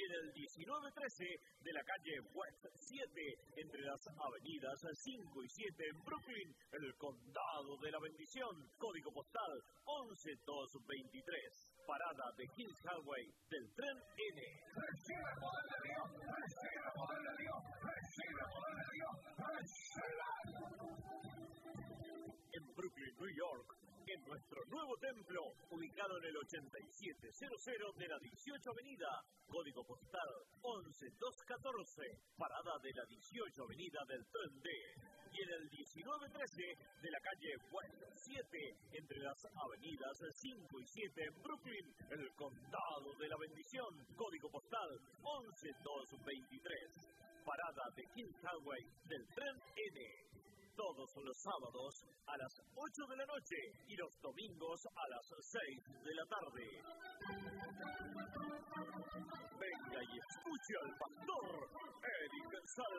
y en el 1913 de la calle West 7, entre las avenidas 5 y 7 en Brooklyn, el Condado de la Bendición, código postal 11223. Parada de Kings Highway del tren N. ¡Recibe poder de Dios! ¡Recibe poder de Dios! ¡Recibe poder de Dios! ¡Recibe! En Brooklyn, New York, en nuestro nuevo templo, ubicado en el 8700 de la 18 Avenida, código postal 11214, parada de la 18 Avenida del tren D. Y en el 1913 de la calle West 7, entre las avenidas 5 y 7 en Brooklyn, el Condado de la Bendición, código postal 11223, parada de Kings Highway del tren N. Todos los sábados a las 8 de la noche y los domingos a las 6 de la tarde. Venga y escuche al pastor Eric Salva.